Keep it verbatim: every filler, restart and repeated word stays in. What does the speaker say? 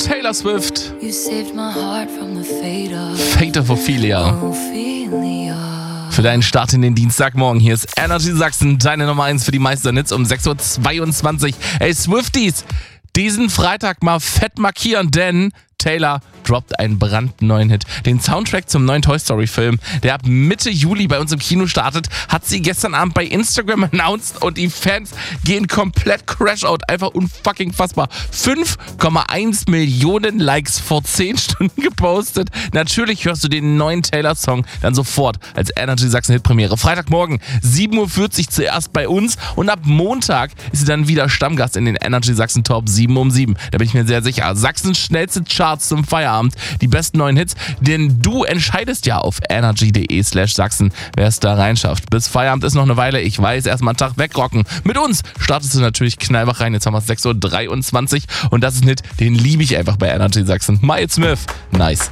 Taylor Swift. You saved my heart from the fate of Fate of Ophelia. Ophelia. Für deinen Start in den Dienstagmorgen. Hier ist Energy Sachsen, deine Nummer eins für die meisten Hits um sechs Uhr zweiundzwanzig. Ey, Swifties, diesen Freitag mal fett markieren, denn Taylor droppt einen brandneuen Hit. Den Soundtrack zum neuen Toy Story Film, der ab Mitte Juli bei uns im Kino startet, hat sie gestern Abend bei Instagram announced und die Fans gehen komplett Crash-Out. Einfach unfucking fassbar. fünf Komma eins Millionen Likes vor zehn Stunden gepostet. Natürlich hörst du den neuen Taylor-Song dann sofort als Energy Sachsen Hitpremiere. Freitagmorgen sieben Uhr vierzig zuerst bei uns und ab Montag ist sie dann wieder Stammgast in den Energy Sachsen Top sieben um sieben. Da bin ich mir sehr sicher. Sachsens schnellste Charts zum Feierabend. Die besten neuen Hits, denn du entscheidest ja auf energy.de slash Sachsen, wer es da reinschafft. Bis Feierabend ist noch eine Weile. Ich weiß, erstmal einen Tag wegrocken. Mit uns startest du natürlich knallwach rein. Jetzt haben wir es sechs Uhr dreiundzwanzig und das ist ein Hit, den liebe ich einfach bei Energy Sachsen. Miles Smith, nice.